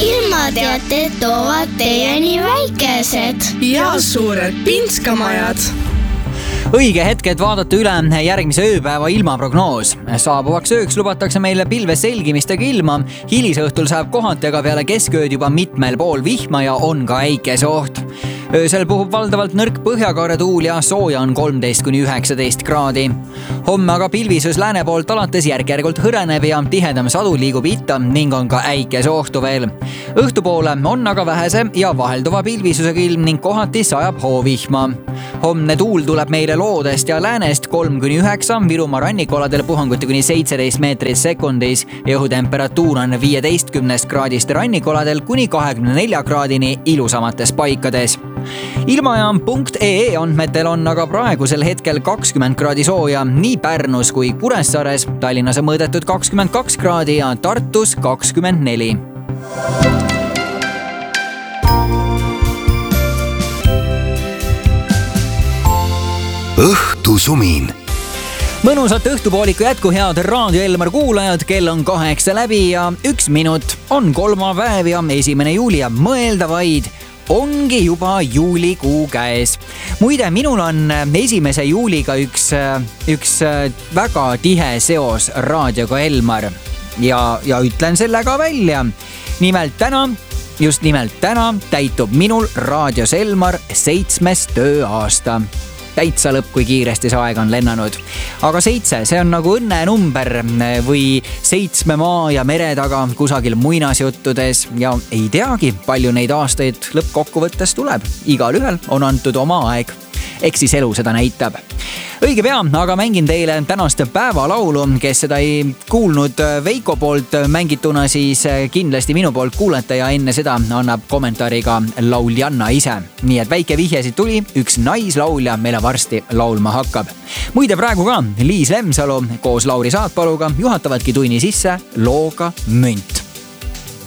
ilmateated toovad teieni väikesed ja suured Pinskamajad. Õige hetk, et vaadata üle järgmise ööpäeva ilmaprognoos. Saabuvaks ööks lubatakse meile pilve selgimistega ilma. Hilisõhtul saab kohati aga peale keskööd juba mitmel pool vihma ja on ka äikeseoht. Öösel puhub valdavalt nõrk põhjakaare tuul ja sooja on 13–19 kraadi. Homme aga pilvisus lääne poolt alates järk-järgult hõreneb ja tihedam sadu liigub itta ning on ka äikeseohtu veel. Õhtupoole on aga vähese ja vahelduva pilvisusega ilm ning kohati sajab hoovihma. Homne tuul tuleb meile loodest ja läänest 3–9, Virumaa rannikoladel puhanguti kuni 17 meetrit sekundis. Õhutemperatuur on 15 kraadist rannikoladel kuni 24 kraadini ilusamates paikades. Ilmajaam.ee andmetel on aga praegusel hetkel 20 kraadi sooja nii Pärnus kui Kuressaares, Tallinnas on mõõdetud 22 kraadi ja Tartus 24. Õhtusumin. Mõnusat õhtupooliku jätku, head Raadio Elmar kuulajad, kell on 8 läbi ja 1 minut on kolmapäev ja 1. juuli ja mõelda vaid, ongi juba juulikuu käes. Muide, minul on 1. juuliga üks väga tihe seos raadioga Elmar ja ütlen selle ka välja. Just nimelt täna täitub minul raadios Elmar 7. tööaasta. Täitsa lõpp, kui kiiresti see aeg on lennanud. Aga 7, see on nagu õnnenumber või 7 maa ja mere taga kusagil muinasjuttudes ja ei teagi, palju neid aastaid lõppkokkuvõttes tuleb. Igal ühel on antud oma aeg. Eks siis elu seda näitab. Õige pea, aga mängin teile tänast päevalaulu. Kes seda ei kuulnud Veiko poolt mängituna, siis kindlasti minu poolt kuulete ja enne seda annab kommentaariga lauljanna ise. Nii et väike vihje siit tuli, üks naislaulja meile varsti laulma hakkab. Muide praegu ka Liis Lemsalu koos Lauri Saatpaluga juhatavadki tunni sisse looga Münt.